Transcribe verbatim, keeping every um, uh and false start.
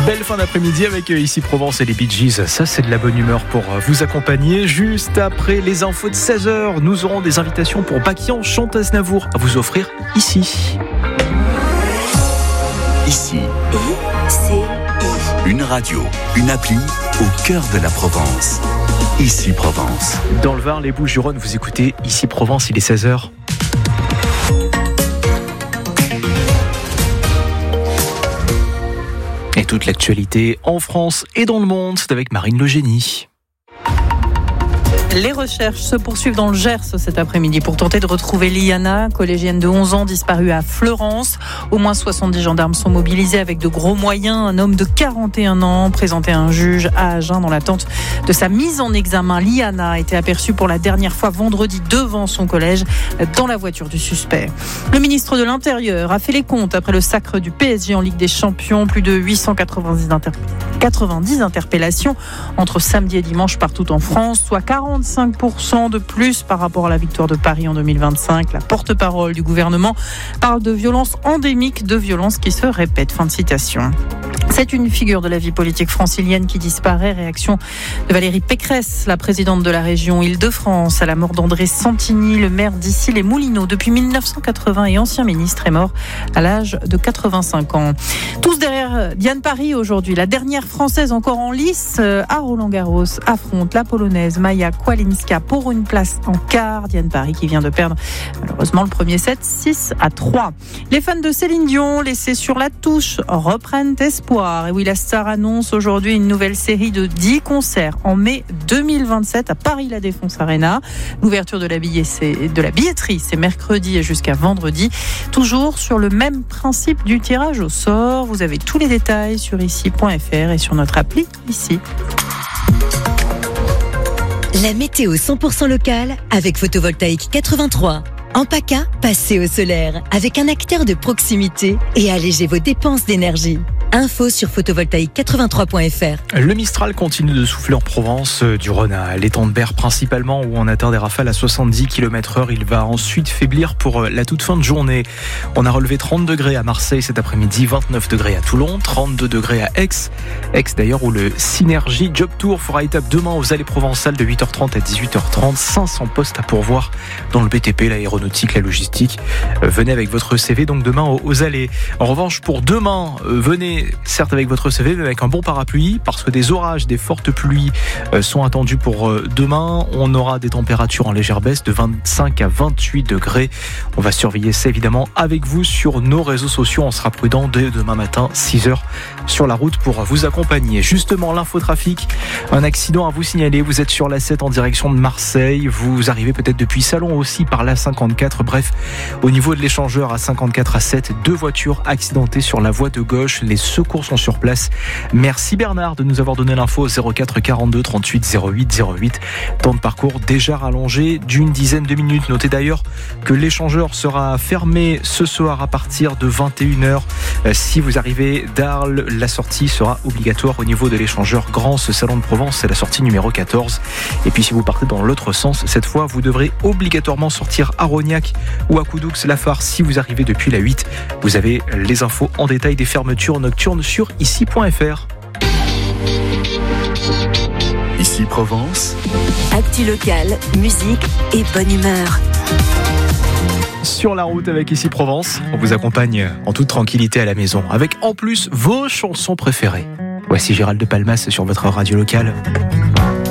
Belle fin d'après-midi avec Ici Provence et les Bee Gees. Ça, c'est de la bonne humeur pour vous accompagner. Juste après les infos de seize heures, nous aurons des invitations pour Bakian Chante Aznavour à vous offrir ici. Ici. I-C-I. Une radio, une appli au cœur de la Provence. Ici Provence. Dans le Var, les Bouches-du-Rhône, vous écoutez Ici Provence, il est seize heures. Et toute l'actualité en France et dans le monde, c'est avec Marine Le Génie. Les recherches se poursuivent dans le Gers cet après-midi pour tenter de retrouver Liana, collégienne de onze ans disparue à Fleurance. Au moins soixante-dix gendarmes sont mobilisés avec de gros moyens. Un homme de quarante et un ans présenté à un juge à Agen dans l'attente de sa mise en examen. Liana a été aperçue pour la dernière fois vendredi devant son collège dans la voiture du suspect. Le ministre de l'Intérieur a fait les comptes après le sacre du P S G en Ligue des Champions. Plus de huit cent quatre-vingt-dix, interp- quatre-vingt-dix interpellations entre samedi et dimanche partout en France, soit quarante-cinq pour cent de plus par rapport à la victoire de Paris en deux mille vingt-cinq. La porte-parole du gouvernement parle de violences endémiques, de violences qui se répètent. Fin de citation. C'est une figure de la vie politique francilienne qui disparaît. Réaction de Valérie Pécresse, la présidente de la région Île-de-France, à la mort d'André Santini, le maire d'Issy-les-Moulineaux depuis mille neuf cent quatre-vingts et ancien ministre, est mort à l'âge de quatre-vingt-cinq ans. Tous derrière Diane Paris aujourd'hui. La dernière française encore en lice à Roland-Garros affronte la polonaise Maja Kłalinska pour une place en quart. Diane Paris qui vient de perdre malheureusement le premier set six à trois. Les fans de Céline Dion, laissés sur la touche, reprennent espoir. Et oui, la star annonce aujourd'hui une nouvelle série de dix concerts en mai deux mille vingt-sept à Paris La Défense Arena. L'ouverture de la, billet, c'est, de la billetterie, c'est mercredi et jusqu'à vendredi. Toujours sur le même principe du tirage au sort. Vous avez tous les détails sur ici point f r et sur notre appli Ici. La météo cent pour cent locale avec Photovoltaïque quatre-vingt-trois. En PACA, passez au solaire avec un acteur de proximité et allégez vos dépenses d'énergie. Info sur photovoltaïque quatre-vingt-trois point f r. Le Mistral continue de souffler en Provence, du Rhône à l'étang de Berre principalement, où on atteint des rafales à soixante-dix kilomètres heure. Il va ensuite faiblir pour la toute fin de journée. On a relevé trente degrés à Marseille cet après-midi, vingt-neuf degrés à Toulon, trente-deux degrés à Aix. Aix d'ailleurs où le Synergie Job Tour fera étape demain aux allées provençales de huit heures trente à dix-huit heures trente. cinq cents postes à pourvoir dans le B T P, l'aéronautique, la logistique. Venez avec votre C V donc demain aux allées. En revanche, pour demain, venez certes avec votre C V, mais avec un bon parapluie, parce que des orages, des fortes pluies sont attendus pour demain. On aura des températures en légère baisse de vingt-cinq à vingt-huit degrés. On va surveiller ça évidemment avec vous sur nos réseaux sociaux. On sera prudent dès demain matin, six heures sur la route pour vous accompagner. Justement, l'infotrafic, un accident à vous signaler. Vous êtes sur l'A sept en direction de Marseille. Vous arrivez peut-être depuis Salon aussi par l'A cinquante-quatre. Bref, au niveau de l'échangeur à cinquante-quatre à sept, deux voitures accidentées sur la voie de gauche. Les secours sont sur place. Merci Bernard de nous avoir donné l'info au zéro quatre quarante-deux trente-huit zéro huit zéro huit. Temps de parcours déjà rallongé d'une dizaine de minutes. Notez d'ailleurs que l'échangeur sera fermé ce soir à partir de vingt et une heures. Si vous arrivez d'Arles, la sortie sera obligatoire au niveau de l'échangeur Grand, ce salon de Provence, c'est la sortie numéro quatorze. Et puis si vous partez dans l'autre sens, cette fois vous devrez obligatoirement sortir à Rognac ou à Coudoux-Lafare. Si vous arrivez depuis la huit, vous avez les infos en détail des fermetures nocturnes sur ici point f r. Ici Provence. Actu local, musique et bonne humeur. Sur la route avec Ici Provence, on vous accompagne en toute tranquillité à la maison, avec en plus vos chansons préférées. Voici Gérald de Palmas sur votre radio locale.